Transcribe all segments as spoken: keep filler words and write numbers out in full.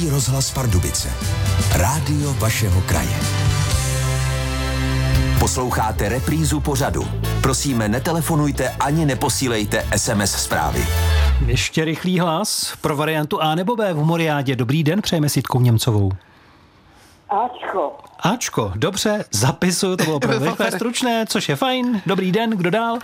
Malý rozhlas Pardubice. Rádio vašeho kraje. Posloucháte reprízu pořadu. Prosíme, netelefonujte ani neposílejte es em es zprávy. Ještě rychlý hlas pro variantu A nebo B v Humoriádě. Dobrý den, přejeme s Jitkou Němcovou. Ačko. Ačko, dobře, zapisuju, to bylo opravdu rychlé, stručné, což je fajn. Dobrý den, kdo dál?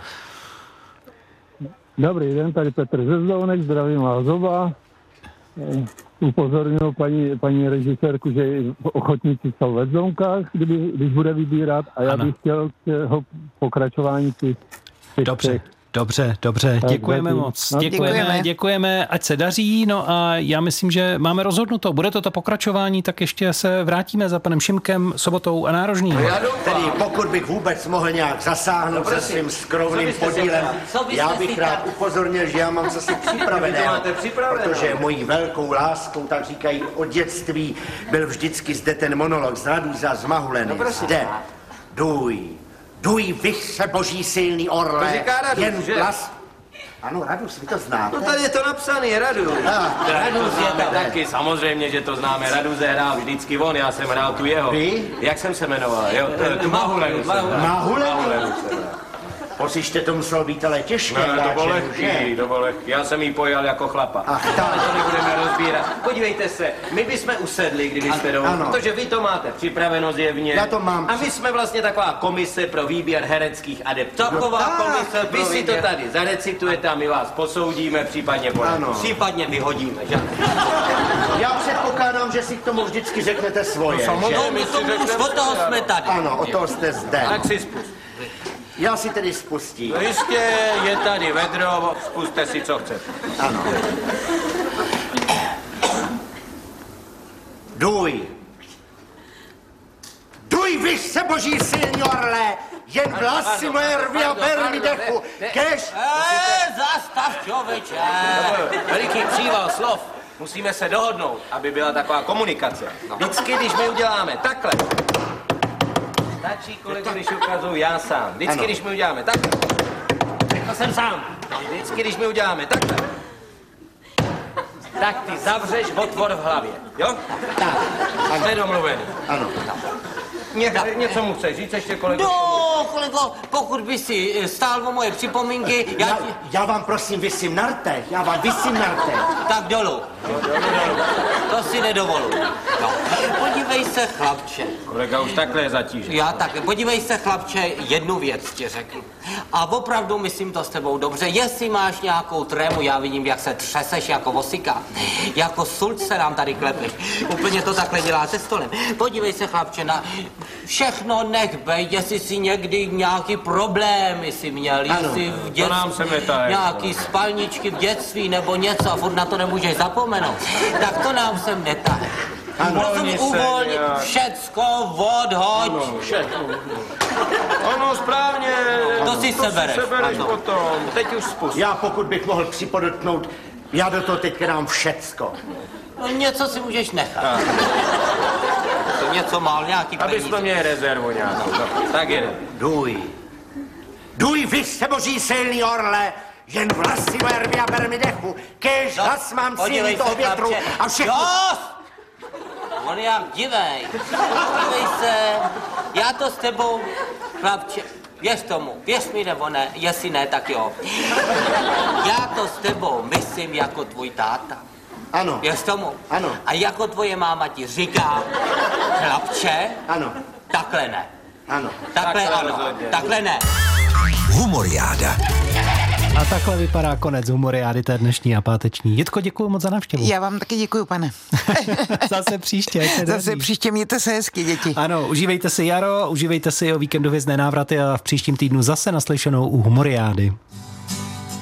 Dobrý den, tady Petr ze Zdounek, zdravím vás oba. Upozorňuji paní, paní režisérku, že ochotníci jsou ve Zdounkách, kdyby, když bude vybírat, a já ano. bych chtěl k jeho pokračování těch Dobře. Dobře, dobře, Tak, děkujeme zatím. moc. No, Děkujeme, děkujeme. děkujeme, ať se daří. No a já myslím, že máme rozhodnuto. Bude to to pokračování, tak ještě se vrátíme za panem Šimkem, Sobotou a Nárožným. Tedy pokud bych vůbec mohl nějak zasáhnout no, se svým skrovným podílem, já bych rád upozornil, že já mám zase připraveného, protože mojí velkou láskou, tak říkají, od dětství byl vždycky zde ten monolog z Raduza z Mahuleny. No, zde, duj, duj, vych se boží silný orle, to říká Radus, jen že? vlas... Ano, Radus, vy to znáte. No tady je to napsaný, Radu. Ah, Radus je to taky, samozřejmě, že to známe. Radus hrál vždycky on, já jsem hrál tu jeho. Vy? Jak jsem se jmenoval, jo? Tu Mahulenu jsem hrál. Mahulenu? Mahulenu jsem hrál. Poslyšte, to muselo být ale těžké. Ne, to bylo že? lehký, to bylo lehký. Já jsem jí pojal jako chlapa. Ach, tak. Ale to nebudeme rozbírat. Podívejte se, my bychom usedli, kdybyste dovolili, ano. protože vy to máte připraveno zjevně. Já to mám. A my jsme vlastně taková komise pro výběr hereckých adeptů. Taková No, komise pro Vy si to tady zarecitujete a my vás posoudíme, případně poradíme. Případně vyhodíme, že? Já předpokládám, že si k tomu vždycky řeknete svoje, No, samozřejmě, že? my si řekneme od toho jsme tady. Ano, o toho jste zde. Tak si spust. Já si tedy spustím. No jistě, je tady vedro, spuste si, co chcete. Ano. Duj. Duj, vyš se boží silný orle, jen vlasy moje rvy a ber mi dechu, kež... Eee, zastav, člověče. Veliký příval slov. Musíme se dohodnout, aby byla taková komunikace. Vždycky, když my uděláme takhle, stačí, kolego, když ukazuju já sám. Vždycky, Ano. když my uděláme takhle, řekl jsem sám. Vždycky, když my uděláme takhle, tak ty zavřeš otvor v hlavě, jo? Tak, Jsme domluveni. ano. Ně, něco mu chceš říct ještě, kolego? No, kolego, pokud by si stál o moje připomínky, já, Já, ti... já vám prosím vysím na rtech, já vám vysím na rtech. Tak dolů. To si nedovoluji. No. Podívej se, chlapče. Kolega už takhle je zatížený. Já taky. Podívej se, chlapče, jednu věc ti řeknu. A opravdu myslím to s tebou dobře. Jestli máš nějakou trému, já vidím, jak se třeseš jako vosika. Jako sult se nám tady klepeš. Úplně to takhle děláte stolem. Podívej se, chlapče, na všechno nech bej, jestli si někdy nějaký problémy si měl, jestli v dětství, nám se netahej. nějaký spalničky v dětství nebo něco a furt na to nemůžeš zapomenout, tak to nám sem netahej. Uvolni se Uvolni, nějak. všecko odhoď. Ano, všechno. Ano, správně. To si sebereš. To si sebereš Ano. potom. Teď už spust. Já pokud bych mohl připodotknout, já do toho teď dám všecko. No něco si můžeš nechat. To něco mal, nějaký Aby peníze. jsme měli rezervu nějakou. No, tak jedem. Duj. Duj, vy se boží silný orle, jen vlasy moje rvy a ber mi dechu, kež No, hlas mám podívej síly se, toho větru chlapče. a všechno... Dost! On je jak divej. Podívej se, já to s tebou, chlapče, věř tomu, věř mi nebo ne, jestli ne, tak jo. Já to s tebou myslím jako tvůj táta. Ano, Věř tomu? Ano. A jako tvoje máma ti říká, chlapče, ano, takhle ne. ano. Takhle, Takhle ano, rozhodně. takhle ne. Humoriáda. A takhle vypadá konec Humoriády té dnešní a páteční. Jitko, děkuji moc za návštěvu. Já vám taky děkuju, pane. Zase příště. ať se Zase daří. příště mějte se hezky, děti. Ano, užívejte si jaro, užívejte si o víkendově návraty a v příštím týdnu zase naslyšenou u Humoriády.